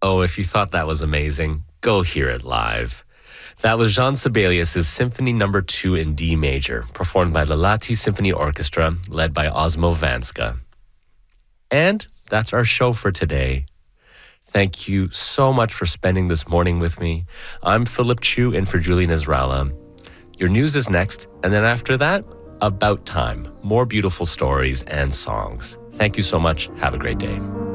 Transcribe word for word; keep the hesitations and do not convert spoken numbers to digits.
Oh, if you thought that was amazing, go hear it live. That was Jean Sibelius' Symphony Number two in D major, performed by the Lahti Symphony Orchestra, led by Osmo Vanska. And that's our show for today. Thank you so much for spending this morning with me. I'm Philip Chu in for Julie Nasrallah. Your news is next, and then after that, About Time, more beautiful stories and songs. Thank you so much. Have a great day.